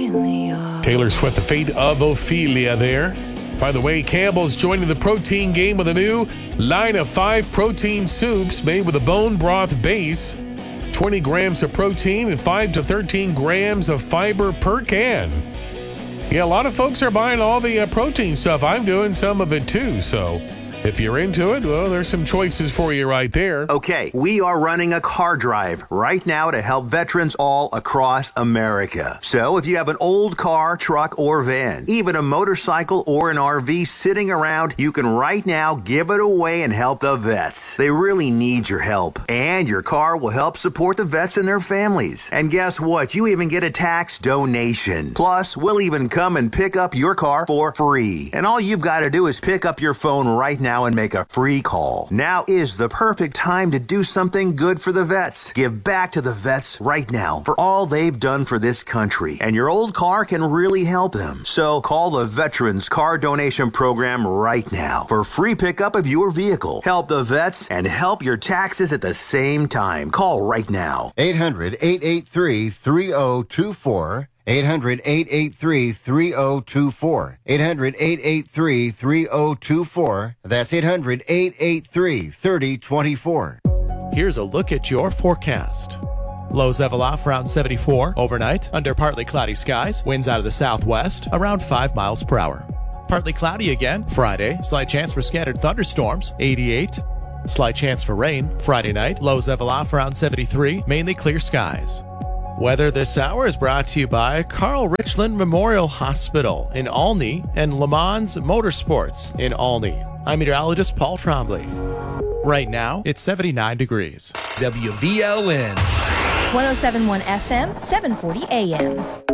Ophelia. Taylor Swift, The Fate of Ophelia there. By the way, Campbell's joining the protein game with a new line of 5 protein soups made with a bone broth base. 20 grams of protein and 5 to 13 grams of fiber per can. Yeah, a lot of folks are buying all the protein stuff. I'm doing some of it too, so if you're into it, well, there's some choices for you right there. Okay, we are running a car drive right now to help veterans all across America. So if you have an old car, truck, or van, even a motorcycle or an RV sitting around, you can right now give it away and help the vets. They really need your help. And your car will help support the vets and their families. And guess what? You even get a tax donation. Plus, we'll even come and pick up your car for free. And all you've got to do is pick up your phone right now and make a free call. Now is the perfect time to do something good for the vets. Give back to the vets right now for all they've done for this country. And your old car can really help them. So call the Veterans Car Donation Program right now for free pickup of your vehicle. Help the vets and help your taxes at the same time. Call right now. 800-883-3024. 800-883-3024. 800-883-3024. That's 800-883-3024. Here's a look at your forecast. Lows level off around 74 overnight, under partly cloudy skies, winds out of the southwest, around 5 miles per hour. Partly cloudy again Friday, slight chance for scattered thunderstorms, 88. Slight chance for rain Friday night, lows level off around 73, mainly clear skies. Weather this hour is brought to you by Carl Richland Memorial Hospital in Olney and Le Mans Motorsports in Olney. I'm meteorologist Paul Trombley. Right now, it's 79 degrees. WVLN. 107.1 FM, 740 AM.